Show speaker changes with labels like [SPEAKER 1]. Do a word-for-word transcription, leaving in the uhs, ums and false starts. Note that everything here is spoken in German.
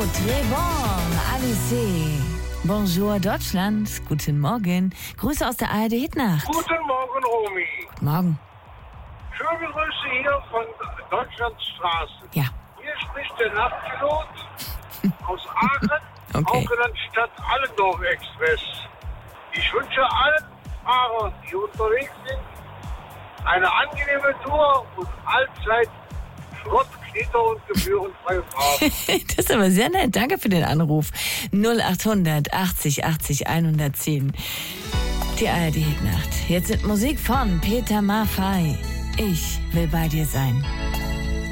[SPEAKER 1] très bon, Alice. Bonjour Deutschland, guten Morgen. Grüße aus der A R D Hitnacht.
[SPEAKER 2] Guten Morgen, Romy.
[SPEAKER 1] Guten Morgen.
[SPEAKER 2] Schöne Grüße hier von Deutschlands Straßen.
[SPEAKER 1] Ja.
[SPEAKER 2] Hier spricht der Nachtpilot aus Aachen,
[SPEAKER 1] Okay.
[SPEAKER 2] auch genannt Stadt-Allendorf-Express. Ich wünsche allen Fahrern, die unterwegs sind, eine angenehme Tour und allzeit Schrott, Knitter und gebührenfreie Fahrt.
[SPEAKER 1] Das ist aber sehr nett. Danke für den Anruf. null achthundert achtzig achtzig hundertzehn. Die A R D Hitnacht. Jetzt mit Musik von Peter Maffay. Ich will bei dir sein.